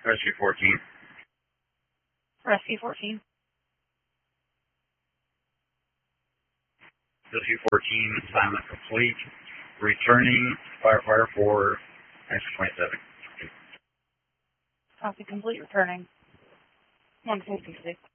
Rescue 14. Rescue 14. Rescue 14, assignment complete. Returning firefighter for exit 27. Copy complete, returning. 156.